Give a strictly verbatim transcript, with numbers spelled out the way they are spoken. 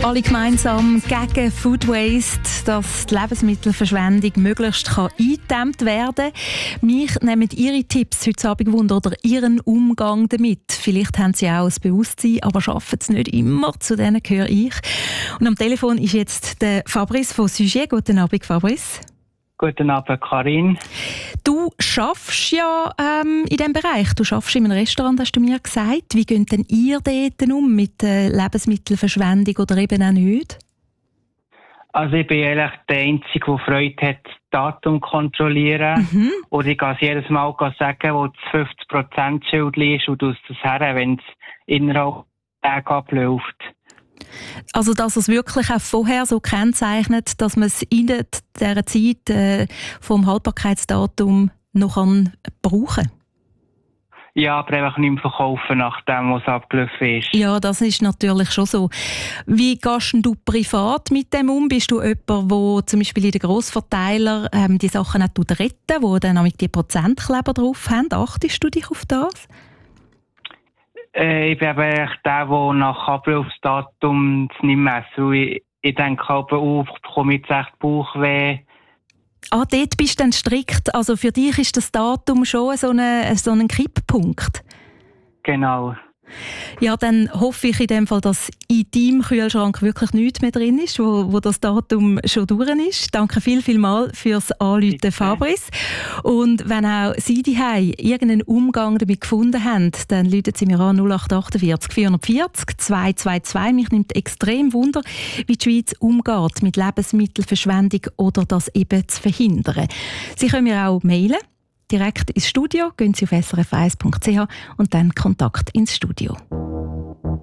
Alle gemeinsam gegen Food Waste, dass die Lebensmittelverschwendung möglichst kann eingedämmt werden kann. Mich nehmen Ihre Tipps heute Abend Wunder oder Ihren Umgang damit. Vielleicht haben Sie auch das Bewusstsein, aber schaffen es nicht immer. Zu denen gehöre ich. Und am Telefon ist jetzt der Fabrice von Sujet. Guten Abend, Fabrice. Guten Abend, Karin. Du schaffst ja ähm, in diesem Bereich. Du schaffst in einem Restaurant, hast du mir gesagt. Wie geht denn ihr dort um mit äh, Lebensmittelverschwendung oder eben auch nicht? Also ich bin ehrlich der Einzige, der Freude hat, das Datum zu kontrollieren. Mhm. Und ich kann es jedes Mal sagen, wo das fünfzig Prozent Schild ist und aus das her, wenn es innerhalb der Tage abläuft. Also, dass es wirklich auch vorher so kennzeichnet, dass man es in dieser Zeit äh, vom Haltbarkeitsdatum noch kann brauchen kann? Ja, aber einfach nicht mehr verkaufen, nachdem was abgelaufen ist. Ja, das ist natürlich schon so. Wie gehst du privat mit dem um? Bist du jemand, der zum Beispiel in den Grossverteilern ähm, die Sachen auch retten, die dann auch die Prozentkleber drauf haben? Achtest du dich auf das? Äh, ich bin eben echt der, der nach Ablaufsdatum es nicht messen. Ich, ich denke aber, oh, ich bekomme jetzt echt Bauchweh. Ah, dort bist du dann strikt. Also für dich ist das Datum schon so ein, so ein Kipppunkt? Genau. Ja, dann hoffe ich in dem Fall, dass in deinem Kühlschrank wirklich nichts mehr drin ist, wo, wo das Datum schon durch ist. Danke viel, viel mal fürs Anrufen, Fabrice. Und wenn auch Sie daheim irgendeinen Umgang damit gefunden haben, dann rufen Sie mir an null acht acht acht vier vier null zwei zwei zwei. Mich nimmt extrem Wunder, wie die Schweiz umgeht mit Lebensmittelverschwendung oder das eben zu verhindern. Sie können mir auch mailen. Direkt ins Studio, gehen Sie auf s r f eins punkt c h und dann Kontakt ins Studio.